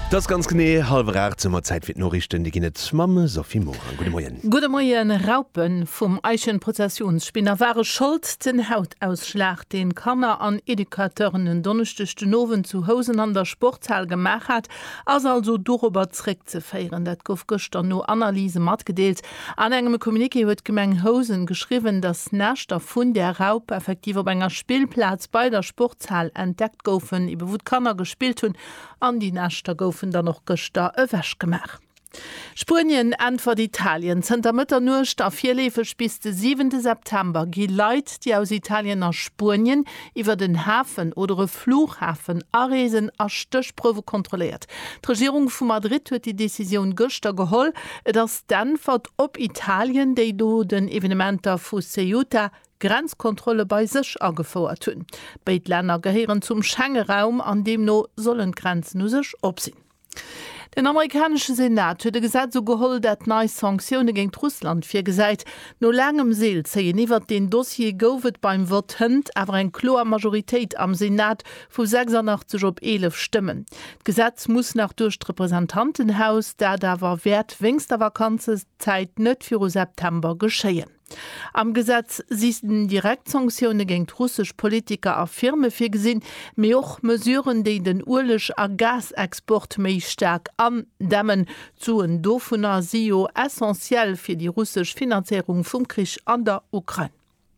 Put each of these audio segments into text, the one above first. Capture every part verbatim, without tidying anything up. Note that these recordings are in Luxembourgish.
Das ganz gené halber zummer Zeit wird Norrichten die net Mamme Sophie Moran. Gute Morgen. Gute Morgen. Raupen vom Eichenprozessionsspinner waren schuld den Hautausschlag, den Kanner an Edukateuren den donnerstechten Nowen zu Hosen an der Sportzahl gemacht hat, als also darüber zurück zu feiern. Dat gouf gestern no Analyse mat gedeelt. An engem Kommuniké huet Gemeng Hosen geschrieben, dass nächster Fund der Raub effektiv op enger Spielplatz bei der Sportzahl entdeckt goufen, iwwer wo Kanner gespielt hun an die Nächter goufen da noch gester ewäsch gemacht. Spurien antwort Italien Zter Mëtter nucht a vierlefech bis de siebenten September gi Leiit, die aus Italien nach Spurien iwwer den Hafen oder e Flughafen aresen a Stöchprowe kontrolliert. Die Regierung vu Madrid huet die Decision gëster geholl, dats Stanford op Italien déi do den Evenementer vu Ceuta Grenzkontrolle bei sech agefoert hunn. Beit Länder geheieren zum Schengen-Raum, an dem no sollen Grenzen nu sech opsinn. Den amerikanische Senat huet de Gesetz so geholl, dat neii Sanktionen gegen Russland fir gesäit. No langem Seel zeien iwwer den Dossier goufet beim Wort hënd, awer en kloer Majoritéit am Senat vu sechsundachtzig op elf Stimmen. Gesetz muss nach durch d Repräsentantenhaus, da dawer wert wéngster Vakanzezeit net vir September geschéien. Am Gesetz siisten Direktsanktionen gegen russsisch Politiker a Firme fir gesinn, mé och mesureuren déi den urlech a Gasexport méi stark andämmen zu en dofuner Sio essentiell fir die russsisch Finanzierung vum Krich an der Ukraine.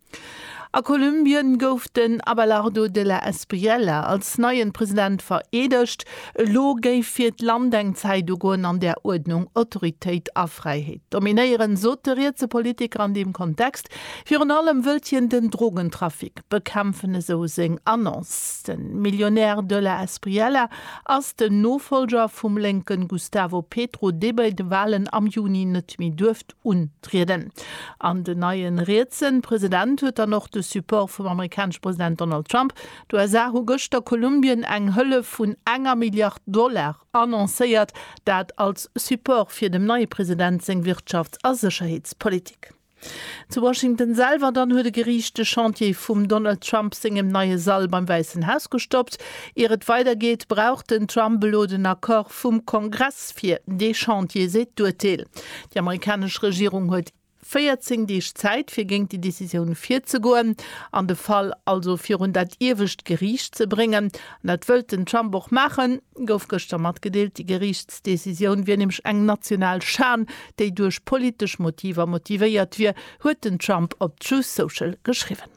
A Kolumbien gouf den Abelardo de la Espriella als neuen Präsident veredecht, lo géif fir d' Landengzeit goen an der Ordnung Autoritéit a Freiheit. Dominéieren soterierte Politiker an dem Kontext, fir an allem wëltien den Drogentrafik bekämpfene so seng Annonce. Den Millionär de la Espriella ass den Nofolger vum Lenken Gustavo Petro de bei de Wahlen am Juni net mi dürft untreden. An den neuen Rätsen Präsident huet er noch de Support vom amerikanischen Präsident Donald Trump. Du sa hu gëster Kolumbien eng Hëlle vun enger Milliard Dollar annoncéiert, dat als Support fir dem neue Präsident seg Wirtschafts- a Sicherheitspolitik. Zu Washington selber dann huet de gerichte Chantier vum Donald Trump singem neue Saal beim Weißen Haus gestoppt. Ehret weitergeht, braucht den Trump beloden Akkor vum Kongress fir de Chantier se duetel. Die amerikanische Regierung huet vierzehn Dich Zeit fir ging die Decision vier zu goen, an de Fall also vierhundert irwischt Gericht zu bringen. Dat wölt den Trump auch machen, gouf gestern mat gedeelt, die Gerichtsdecision wie nämlich eng national Schan, déi durch politisch Motive motiviiert wie, huet den Trump op Truth Social geschrieben.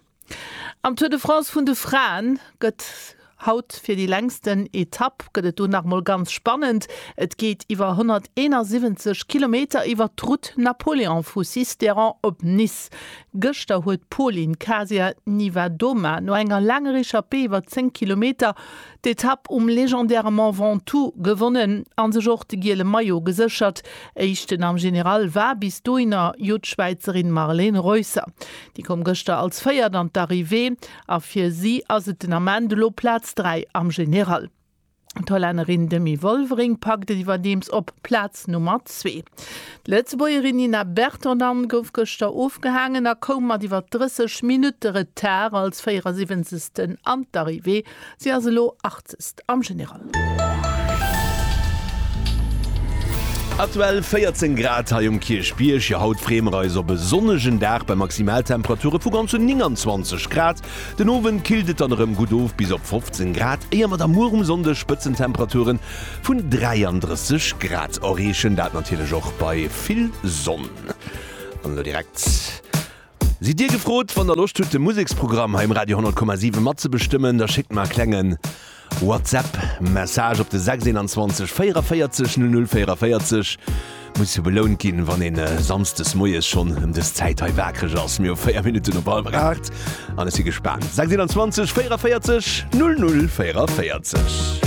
Am Tour de France vun de Frauen gëtt haut fir die längsten Etapp gëtt du nach mal ganz spannend. Et geht iwwer hunderteinundsiebzig Kilometer iwwer Route Napoleon vu Sisteron op Nice. Gëster huet Pauline Kasia Nivadoma no enger langer Echappée iwwer zehn Kilometer d'Etapp um legendärement Ventoux gewonnen, an se joch de giele Maillot gesichert. Eichten am General war bis doiner Jodschweizerin Marlene Reusser. Die kom gëster als Feier an d'Arrivée, a fir sie as et den Amandelo Platz drei am General. Tolleinerin Demi Wolvering packte die Wadems op Platz Nummer zwei. Letzbäuerin Nina Bertonan gouf gëster aufgehangen, er kom mat iwwer dreißig Minuten Retard als vierundsiebzigsten an d'Arrivée, sie as lo achtzigsten am General. Aktuell vierzehn Grad ha um Kirchbierch ja haut Freemreiser besonnegen Dach bei Maximaltemperature vu ganz neunundzwanzig Grad. Den Owen kildet anderem gut auf bis op fünfzehn Grad, eher mat der Murum sonde Spitzentemperaturen vun dreiunddreißig Grad Orechen, dat natürlich auch bei viel Sonne. Und direkt Sie dir gefrot von der Luststütte Musiksprogramm heim Radio hundert Komma sieben Matze bestimmen, da schickt mal Klängen. WhatsApp-Message op de sechs einundzwanzig vierundvierzig null null vierundvierzig muss belohnt gin, wann en äh, samstes Moes schon um des Zeitwerkreg ass mir vier Minuten op Ball bracht. An sie gespannt. sechs einundzwanzig vierundvierzig null null vierundvierzig.